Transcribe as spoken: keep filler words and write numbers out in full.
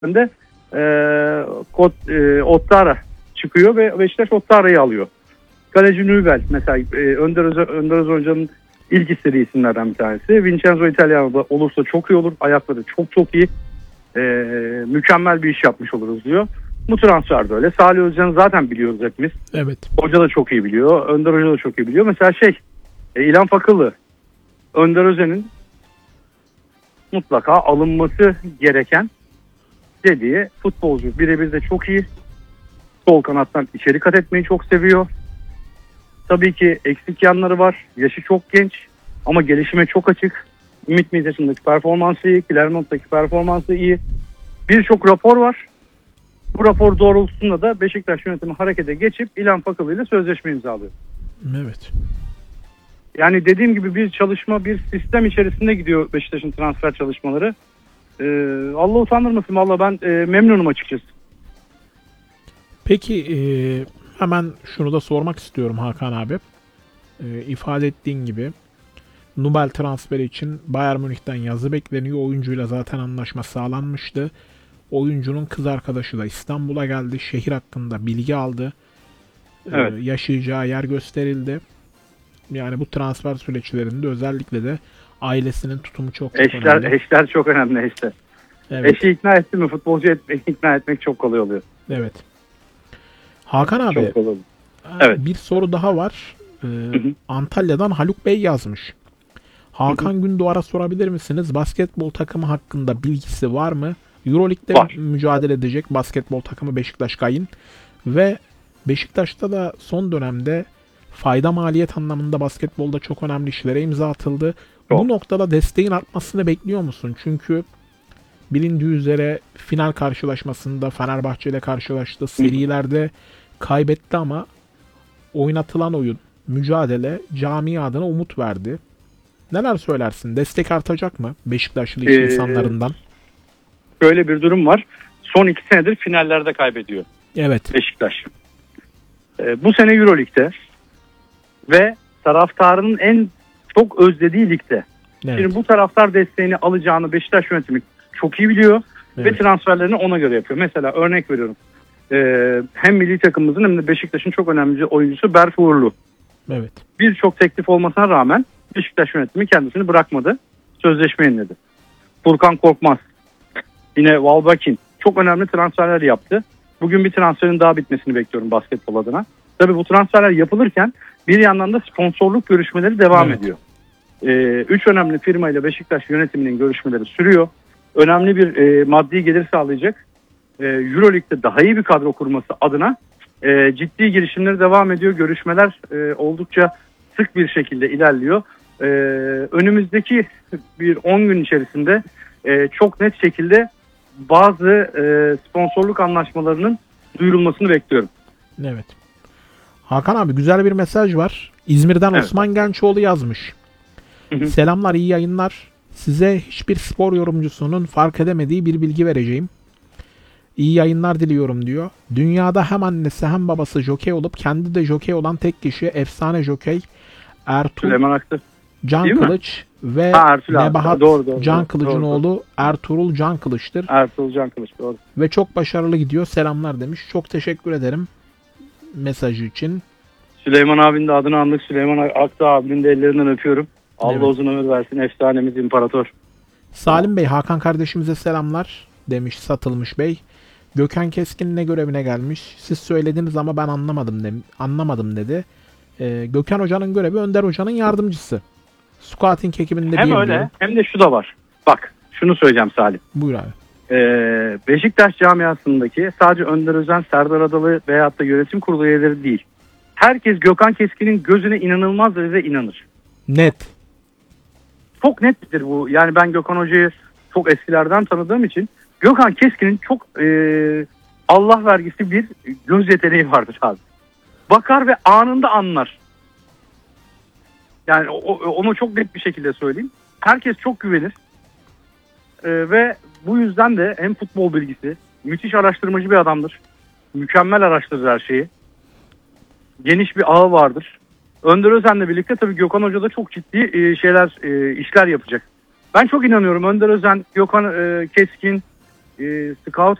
de e, Kot, e, Ottara çıkıyor ve Beşiktaş Ottara'yı alıyor. Kaleci Nübel mesela e, Önder, Öz Önder Öz Hoca'nın ilk istediği isimlerden bir tanesi. Vincenzo Italiano da olursa çok iyi olur. Ayakları çok çok iyi. E, mükemmel bir iş yapmış oluruz diyor. Bu transfer de öyle. Salih Özcan'ı zaten biliyoruz hepimiz. Evet. Hoca da çok iyi biliyor. Önder Hoca da çok iyi biliyor. Mesela şey e, İlhan Fakılı, Önder Özen'in mutlaka alınması gereken dediği futbolcu. Birebir de çok iyi. Sol kanattan içeri kat etmeyi çok seviyor. Tabii ki eksik yanları var. Yaşı çok genç ama gelişime çok açık. Ümit Midas'ındaki performansı iyi. Clermont'taki performansı iyi. Birçok rapor var. Bu rapor doğrultusunda da Beşiktaş yönetimi harekete geçip İlhan Fakılı ile sözleşme imzalıyor. Evet. Yani dediğim gibi bir çalışma, bir sistem içerisinde gidiyor Beşiktaş'ın transfer çalışmaları. Ee, Allah utandırmasın. Valla ben e, memnunum açıkçası. Peki e, hemen şunu da sormak istiyorum Hakan abi. E, ifade ettiğin gibi Nubel transferi için Bayern Münih'ten yazı bekleniyor. Oyuncuyla zaten anlaşma sağlanmıştı. Oyuncunun kız arkadaşı da İstanbul'a geldi. Şehir hakkında bilgi aldı. Evet. E, yaşayacağı yer gösterildi. Yani bu transfer süreçlerinde özellikle de ailesinin tutumu çok, çok eşler, önemli. Eşler çok önemli eşler. Evet. Eşi ikna etti mi futbolcu etmek, ikna etmek çok kolay oluyor. Evet. Hakan abi, Çok kolay oluyor. Evet. Bir soru daha var. Ee, Hı hı. Antalya'dan Haluk Bey yazmış. Hakan Hı hı. Gündoğar'a sorabilir misiniz? Basketbol takımı hakkında bilgisi var mı? Euroleague'de Var. mücadele edecek basketbol takımı Beşiktaş Gayın. Ve Beşiktaş'ta da son dönemde fayda maliyet anlamında basketbolda çok önemli işlere imza atıldı. Çok. Bu noktada desteğin artmasını bekliyor musun? Çünkü bilindiği üzere final karşılaşmasında Fenerbahçe ile karşılaştı. Serilerde kaybetti ama oynatılan oyun, mücadele cami adına umut verdi. Neler söylersin? Destek artacak mı Beşiktaşlı iş Ee, insanlarından? Şöyle bir durum var. Son iki senedir finallerde kaybediyor Evet. Beşiktaş. Ee, bu sene Euroleague'de ve taraftarının en çok özlediği ligde. Evet. Şimdi bu taraftar desteğini alacağını Beşiktaş yönetimi çok iyi biliyor Evet. ve transferlerini ona göre yapıyor. Mesela örnek veriyorum. Ee, hem milli takımımızın hem de Beşiktaş'ın çok önemli oyuncusu Berk Uğurlu. Evet. Birçok teklif olmasına rağmen Beşiktaş yönetimi kendisini bırakmadı. Sözleşme yeniledi. Furkan Korkmaz, yine Valbakin çok önemli transferler yaptı. Bugün bir transferin daha bitmesini bekliyorum basketbol adına. Tabii bu transferler yapılırken bir yandan da sponsorluk görüşmeleri devam Evet. ediyor. Ee, üç önemli firma ile Beşiktaş yönetiminin görüşmeleri sürüyor. Önemli bir e, maddi gelir sağlayacak. E, Euroleague'de daha iyi bir kadro kurması adına e, ciddi girişimleri devam ediyor. Görüşmeler e, oldukça sık bir şekilde ilerliyor. E, önümüzdeki bir on gün içerisinde e, çok net şekilde bazı e, sponsorluk anlaşmalarının duyurulmasını bekliyorum. Evet. Hakan abi güzel bir mesaj var. İzmir'den Evet. Osman Gençoğlu yazmış. Hı hı. Selamlar, iyi yayınlar. Size hiçbir spor yorumcusunun fark edemediği bir bilgi vereceğim. İyi yayınlar diliyorum diyor. Dünyada hem annesi hem babası jokey olup kendi de jokey olan tek kişi efsane jokey Ertuğrul Süleyman Aktı. Can Değil mi? Kılıç ve Ha, Ertuğrul abi. Nebahat Doğru, doğru, Can doğru, Kılıç'ın doğru, oğlu Ertuğrul Can Kılıç'tır. Ertuğrul Can Kılıç, doğru. Ve çok başarılı gidiyor. Selamlar demiş. Çok teşekkür ederim mesajı için. Süleyman abinin de adını andık. Süleyman Aktı abinin de ellerinden öpüyorum. Allah Evet. uzun ömür versin. Efsanemiz imparator. Salim Bey, Hakan kardeşimize selamlar demiş Satılmış Bey. Gökhan Keskin ne görevine gelmiş? Siz söylediniz ama ben anlamadım de, anlamadım dedi. Ee, Gökhan Hoca'nın görevi Önder Hoca'nın yardımcısı. Scouting ekibinde Hem bir öyle diyorum. hem de şu da var. Bak şunu söyleyeceğim Salim. Buyur abi. Ee, Beşiktaş camiasındaki sadece Önder Özen, Serdar Adalı veyahut da yönetim kurulu üyeleri değil. Herkes Gökhan Keskin'in gözüne inanılmaz derecede inanır. Net. Çok nettir bu. Yani ben Gökhan Hoca'yı çok eskilerden tanıdığım için Gökhan Keskin'in çok e, Allah vergisi bir göz yeteneği vardır abi. Bakar ve anında anlar. Yani o, onu çok net bir şekilde söyleyeyim. Herkes çok güvenir. E, ve bu yüzden de hem futbol bilgisi, müthiş araştırmacı bir adamdır. Mükemmel araştırır her şeyi. Geniş bir ağı vardır. Önder Özen'le birlikte tabii Gökhan Hoca da çok ciddi e, şeyler, e, işler yapacak. Ben çok inanıyorum. Önder Özen, Gökhan e, Keskin, e, scout